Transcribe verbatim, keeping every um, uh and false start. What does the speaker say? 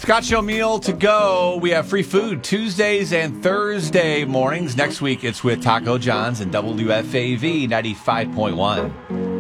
Scott Show meal to go. We have free food Tuesdays and Thursday mornings. Next week, it's with Taco John's and W F A V ninety-five point one.